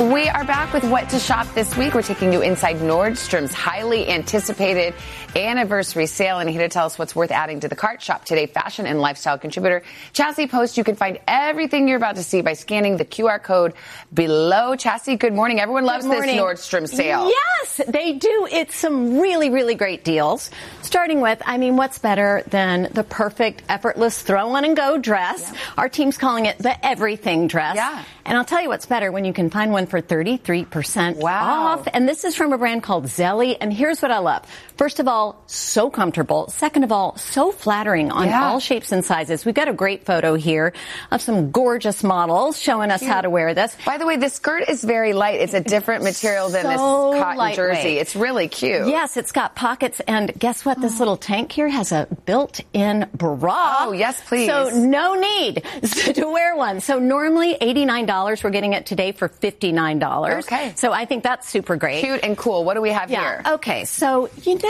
We are back with what to shop this week. We're taking you inside Nordstrom's highly anticipated anniversary sale. And here to tell us what's worth adding to the cart, Shop Today fashion and lifestyle contributor Chassie Post. You can find everything you're about to see by scanning the QR code below. Chassie, good morning. Everyone loves this Nordstrom sale. Yes, they do. It's some really, really great deals. Starting with, what's better than the perfect, effortless throw-on-and-go dress? Yeah. Our team's calling it the everything dress. Yeah. And I'll tell you what's better when you can find one for 33% off. And this is from a brand called Zelly. And here's what I love. First of all, so comfortable. Second of all, so flattering on all shapes and sizes. We've got a great photo here of some gorgeous models showing us how to wear this. By the way, the skirt is very light. It's a different material than this cotton jersey. It's really cute. Yes, it's got pockets. And guess what? This little tank here has a built-in bra. Oh, yes, please. So no need to wear one. So normally $89. We're getting it today for $59. Okay. So I think that's super great. Cute and cool. What do we have here? Okay. So,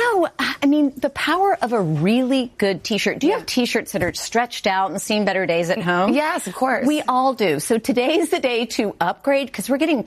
the power of a really good T-shirt. Do you have T-shirts that are stretched out and seen better days at home? Yes, of course. We all do. So today's the day to upgrade because we're getting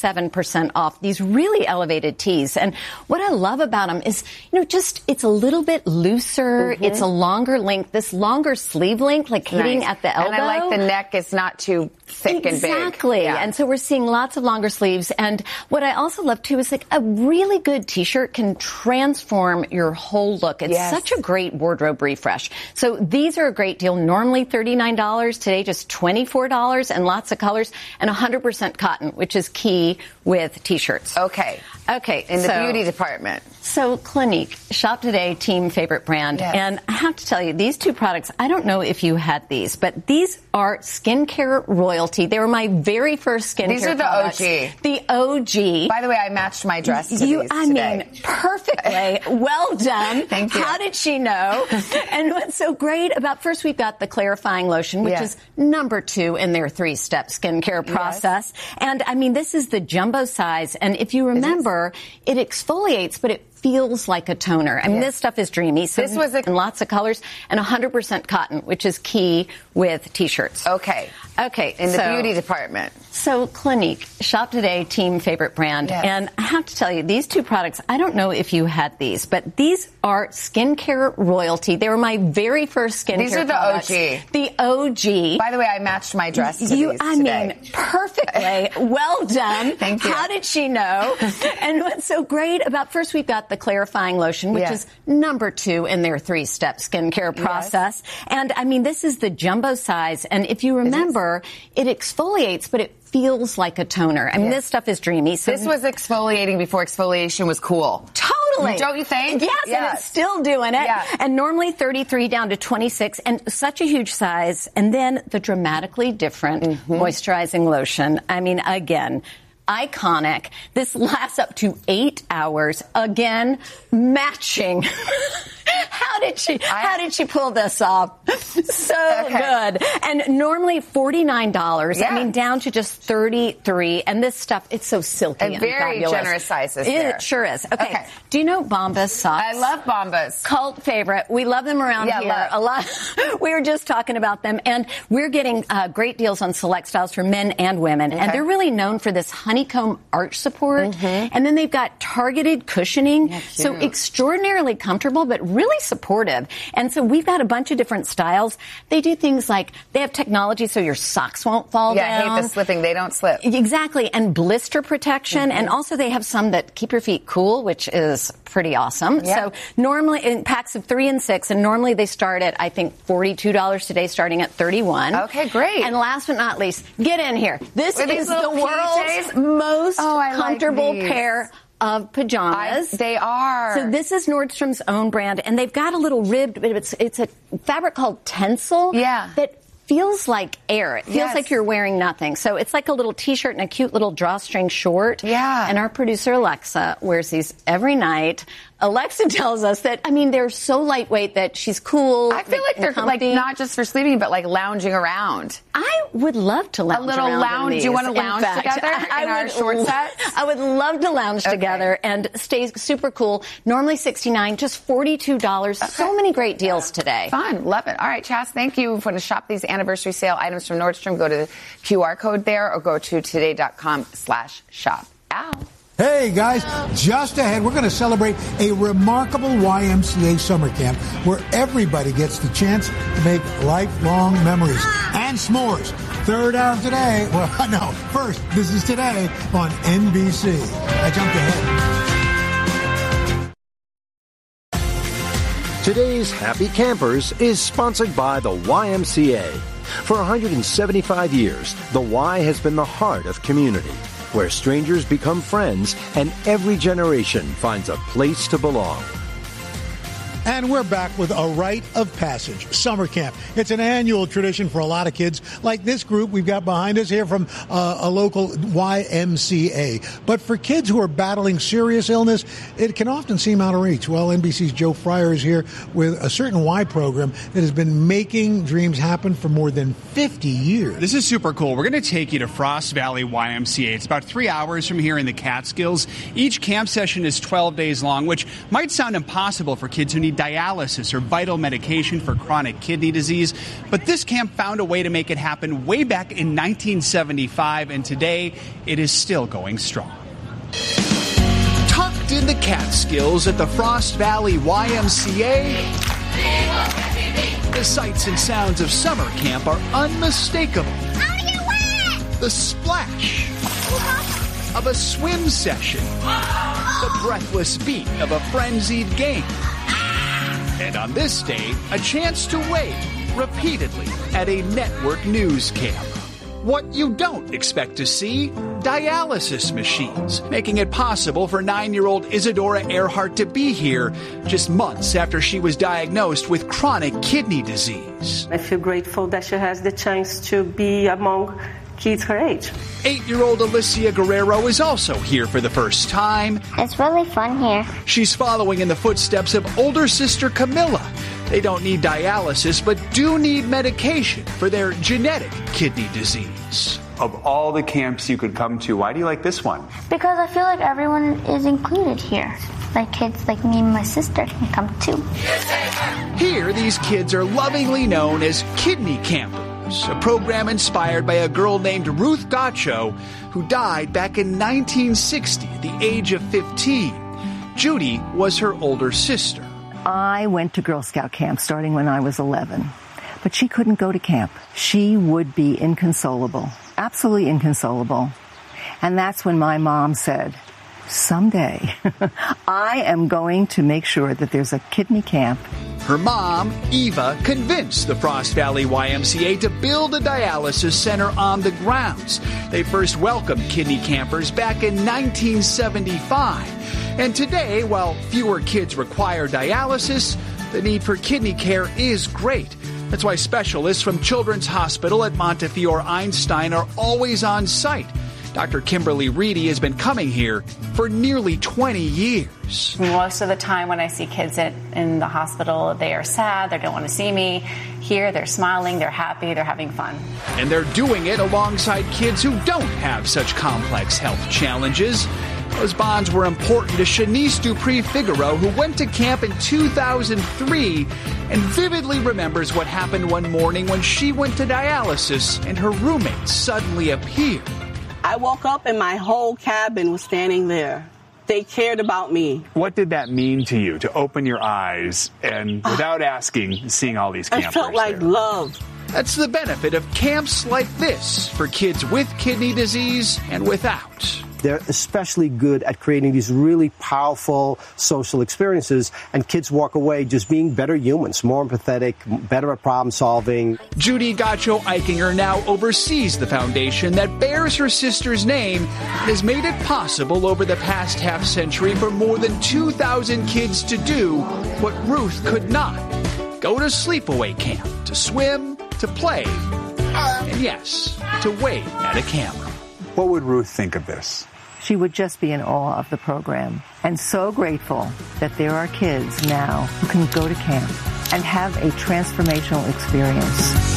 37% off these really elevated tees. And what I love about them is, it's a little bit looser. Mm-hmm. It's a longer length, this longer sleeve length, like hitting at the elbow. And I like the neck is not too thick and big. Exactly. Yeah. And so we're seeing lots of longer sleeves. And what I also love, too, is a really good T-shirt can transform your whole look. It's such a great wardrobe refresh. So these are a great deal. Normally $39. Today, just $24 and lots of colors and 100% cotton, which is key with T-shirts. Okay. In the beauty department. So Clinique, Shop Today, team favorite brand. Yes. And I have to tell you, these two products, I don't know if you had these, but these are skincare royalty. They were my very first skincare products. These are the OG. The OG. By the way, I matched my dress to these today. Perfectly. Well done. Thank you. How did she know? And what's so great about, first we've got the clarifying lotion, which is number 2 in their 3-step skincare process. And this is the jumbo size. And if you remember, it exfoliates, but it feels like a toner. This stuff is dreamy. So this was in lots of colors and 100% cotton, which is key with T-shirts. Okay. In the beauty department. So Clinique, Shop Today, team favorite brand. Yes. And I have to tell you, these two products, I don't know if you had these, but these are skincare royalty. They were my very first skincare products. These are the OG. The OG. By the way, I matched my dress to these today. Perfectly. Well done. Thank you. How did she know? And what's so great about, first we've got the clarifying lotion, which is number 2 in their 3-step skincare process. And this is the jumbo size. And if you remember, it exfoliates, but it feels like a toner. This stuff is dreamy. So this was exfoliating before exfoliation was cool. Totally. Don't you think? Yes, and it's still doing it. Yeah. And normally 33 down to 26, and such a huge size. And then the dramatically different moisturizing lotion. Again, iconic. This lasts up to 8 hours. Again, matching. How did she pull this off? So good. And normally $49. Down to just $33. And this stuff, it's so silky and very fabulous. Generous sizes there. It sure is. Okay. Do you know Bombas socks? I love Bombas. Cult favorite. We love them around here a lot. We were just talking about them. And we're getting great deals on select styles for men and women. And they're really known for this honeycomb arch support. And then they've got targeted cushioning. So extraordinarily comfortable, but really supportive. And so we've got a bunch of different styles. They do things like they have technology so your socks won't fall down. Yeah, I hate the slipping. They don't slip. Exactly. And blister protection. And also they have some that keep your feet cool, which is pretty awesome. Yeah. So normally in packs of 3 and 6, and normally they start at, I think, $42 today, starting at $31. Okay, great. And last but not least, get in here. This is the world's most comfortable pair of pajamas. They are. So this is Nordstrom's own brand, and they've got a little ribbed, but it's a fabric called Tencel. Yeah. That feels like air. It feels like you're wearing nothing. So it's like a little T-shirt and a cute little drawstring short. Yeah. And our producer, Alexa, wears these every night. Alexa tells us that, I mean, they're so lightweight that she's cool. I feel like they're like not just for sleeping, but like lounging around. I would love to lounge a little around lounge. Do you want to lounge together in our short sets? I would love to lounge together and stay super cool. Normally $69, just $42. Okay. So many great deals today. Fun. Love it. All right, Chas, thank you. If you want to shop these anniversary sale items from Nordstrom, go to the QR code there or go to today.com/shop. Al. Hey, guys, just ahead, we're going to celebrate a remarkable YMCA summer camp where everybody gets the chance to make lifelong memories and s'mores. Third hour of Today. Well, no, first, this is Today on NBC. I jumped ahead. Today's Happy Campers is sponsored by the YMCA. For 175 years, the Y has been the heart of community, where strangers become friends and every generation finds a place to belong. And we're back with a rite of passage, summer camp. It's an annual tradition for a lot of kids, like this group we've got behind us here from a local YMCA. But for kids who are battling serious illness, it can often seem out of reach. Well, NBC's Joe Fryer is here with a certain Y program that has been making dreams happen for more than 50 years. This is super cool. We're going to take you to Frost Valley YMCA. It's about 3 hours from here in the Catskills. Each camp session is 12 days long, which might sound impossible for kids who need dialysis or vital medication for chronic kidney disease. But this camp found a way to make it happen way back in 1975, and today it is still going strong. Tucked in the Catskills at the Frost Valley YMCA, the sights and sounds of summer camp are unmistakable. The splash of a swim session, the breathless beat of a frenzied game, and on this day, a chance to wave repeatedly at a network news camp. What you don't expect to see, dialysis machines, making it possible for 9-year-old Isadora Earhart to be here just months after she was diagnosed with chronic kidney disease. I feel grateful that she has the chance to be among kids her age. 8-year-old Alicia Guerrero is also here for the first time. It's really fun here. She's following in the footsteps of older sister Camilla. They don't need dialysis, but do need medication for their genetic kidney disease. Of all the camps you could come to, why do you like this one? Because I feel like everyone is included here. Like kids like me and my sister can come too. Here, these kids are lovingly known as kidney campers. A program inspired by a girl named Ruth Gaccio, who died back in 1960 at the age of 15. Judy was her older sister. I went to Girl Scout camp starting when I was 11, but she couldn't go to camp. She would be inconsolable, absolutely inconsolable. And that's when my mom said, someday I am going to make sure that there's a kidney camp. Her mom, Eva, convinced the Frost Valley YMCA to build a dialysis center on the grounds. They first welcomed kidney campers back in 1975. And today, while fewer kids require dialysis, the need for kidney care is great. That's why specialists from Children's Hospital at Montefiore Einstein are always on site. Dr. Kimberly Reedy has been coming here for nearly 20 years. Most of the time when I see kids in the hospital, they are sad, they don't want to see me. Here, they're smiling, they're happy, they're having fun. And they're doing it alongside kids who don't have such complex health challenges. Those bonds were important to Shanice Dupree-Figaro, who went to camp in 2003 and vividly remembers what happened one morning when she went to dialysis and her roommate suddenly appeared. I woke up and my whole cabin was standing there. They cared about me. What did that mean to you, to open your eyes and, without asking, seeing all these campers? I felt like there? love. That's the benefit of camps like this for kids with kidney disease and without. They're especially good at creating these really powerful social experiences, and kids walk away just being better humans, more empathetic, better at problem solving. Judy Gaccio-Eichinger now oversees the foundation that bears her sister's name and has made it possible over the past half century for more than 2,000 kids to do what Ruth could not. Go to sleepaway camp, to swim, to play, and yes, to wave at a camera. What would Ruth think of this? she would just be in awe of the program. And so grateful that there are kids now who can go to camp and have a transformational experience.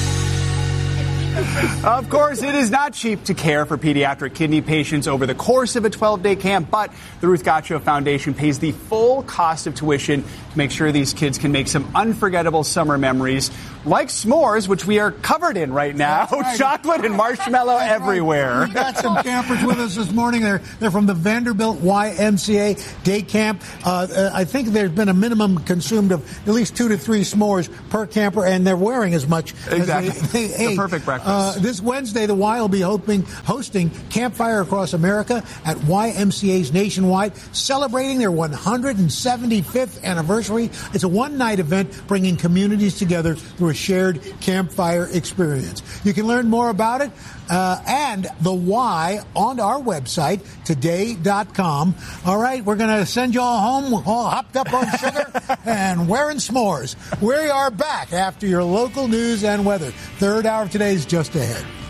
Of course, it is not cheap to care for pediatric kidney patients over the course of a 12-day camp, but the Ruth Gottscho Foundation pays the full cost of tuition to make sure these kids can make some unforgettable summer memories, like s'mores, which we are covered in right now. Right. Chocolate and marshmallow everywhere. Right. We got some campers with us this morning. They're from the Vanderbilt YMCA day camp. I think there's been a minimum consumed of at least 2 to 3 s'mores per camper, and they're wearing as much exactly. as they ate. The perfect breakfast. This Wednesday, the Y will be hosting Campfire Across America at YMCA's nationwide, celebrating their 175th anniversary. It's a one-night event bringing communities together through a shared campfire experience. You can learn more about it and the Y on our website, today.com. All right, we're going to send you all home all hopped up on sugar and wearing s'mores. We are back after your local news and weather. Third hour of today is just ahead.